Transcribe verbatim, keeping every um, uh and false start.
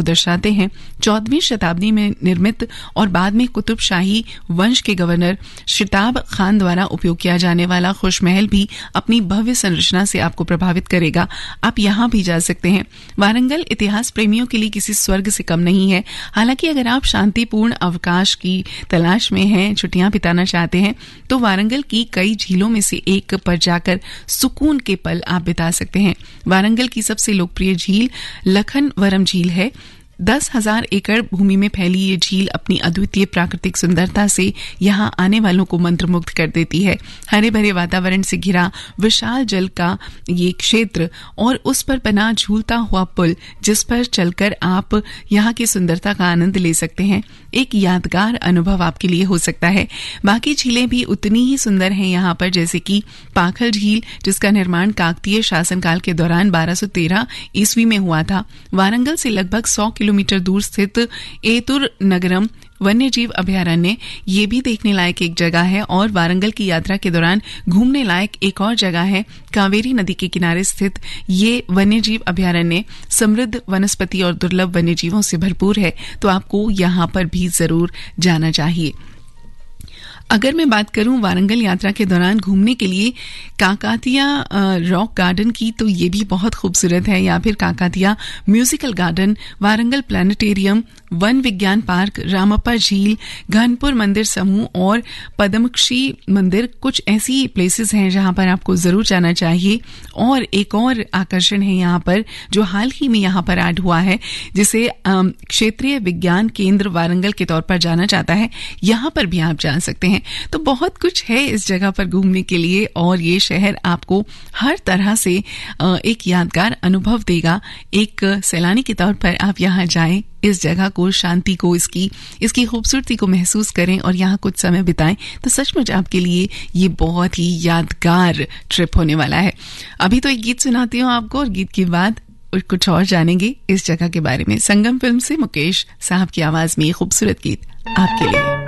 दर्शाते हैं। चौदहवीं शताब्दी में निर्मित और बाद में कुतुब शाही वंश के गवर्नर शिताब खान द्वारा उपयोग किया जाने वाला खुशमहल भी अपनी भव्य संरचना से आपको प्रभावित करेगा। आप यहाँ भी जा सकते हैं। वारंगल इतिहास प्रेमियों के लिए किसी स्वर्ग से कम नहीं है। हालांकि अगर आप शांतिपूर्ण अवकाश की तलाश में हैं, छुट्टियां बिताना चाहते हैं, तो वारंगल की कई झीलों में से एक पर जाकर सुकून के पल आप बिता सकते हैं। वारंगल की सबसे लोकप्रिय झील लखनवरम झील है। दस हजार एकड़ भूमि में फैली ये झील अपनी अद्वितीय प्राकृतिक सुंदरता से यहाँ आने वालों को मंत्रमुग्ध कर देती है। हरे भरे वातावरण से घिरा विशाल जल का ये क्षेत्र और उस पर बना झूलता हुआ पुल, जिस पर चलकर आप यहाँ की सुंदरता का आनंद ले सकते हैं, एक यादगार अनुभव आपके लिए हो सकता है। बाकी झीलें भी उतनी ही सुंदर हैं यहाँ पर, जैसे कि पाखल झील, जिसका निर्माण काकतीय शासनकाल के दौरान बारह सौ तेरह ईस्वी में हुआ था। वारंगल से लगभग सौ किलोमीटर दूर स्थित एतुर नगरम वन्य जीव अभयारण्य ये भी देखने लायक एक जगह है। और वारंगल की यात्रा के दौरान घूमने लायक एक और जगह है कावेरी नदी के किनारे स्थित ये वन्य जीव अभयारण्य समृद्ध वनस्पति और दुर्लभ वन्य जीवों से भरपूर है, तो आपको यहाँ पर भी जरूर जाना चाहिए। अगर मैं बात करूं वारंगल यात्रा के दौरान घूमने के लिए काकातिया रॉक गार्डन की, तो ये भी बहुत खूबसूरत है, या फिर Kakatiya musical garden, Warangal planetarium, one विज्ञान पार्क, रामप्पा झील, घनपुर मंदिर समूह और पद्मक्षी मंदिर कुछ ऐसी प्लेसेस हैं जहां पर आपको जरूर जाना चाहिए। और एक और आकर्षण है यहाँ पर जो हाल ही में यहाँ पर ऐड हुआ है, जिसे क्षेत्रीय विज्ञान केंद्र वारंगल के तौर पर जाना जाता है। यहाँ पर भी आप जा सकते हैं। तो बहुत कुछ है इस जगह पर घूमने के लिए और ये शहर आपको हर तरह से एक यादगार अनुभव देगा। एक सैलानी के तौर पर आप यहाँ जाएं, इस जगह को, शांति को, इसकी इसकी खूबसूरती को महसूस करें और यहाँ कुछ समय बिताएं, तो सचमुच आपके लिए ये बहुत ही यादगार ट्रिप होने वाला है। अभी तो एक गीत सुनाती हूँ आपको और गीत के बाद कुछ और जानेंगे इस जगह के बारे में। संगम फिल्म से मुकेश साहब की आवाज में ये खूबसूरत गीत आपके लिए।